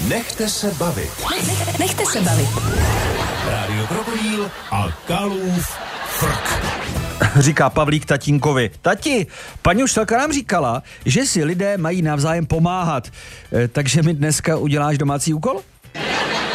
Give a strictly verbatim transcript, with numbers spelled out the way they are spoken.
Nechte se bavit. Nech, nechte se bavit. Rádio Krokodýl a Kalův frk. Říká Pavlík tatínkovi. Tati, paní učitelka nám říkala, že si lidé mají navzájem pomáhat. E, takže mi dneska uděláš domácí úkol?